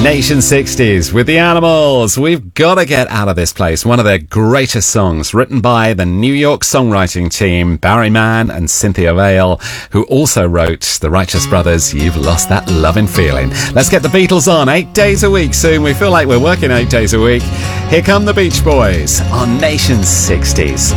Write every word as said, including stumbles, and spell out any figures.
Nation sixties with the Animals. We've got to get out of this place. One of their greatest songs, written by the New York songwriting team, Barry Mann and Cynthia Vale, who also wrote The Righteous Brothers' You've Lost That Lovin' Feeling. Let's get the Beatles on eight days a week soon. We feel like we're working eight days a week. Here come the Beach Boys on Nation sixties.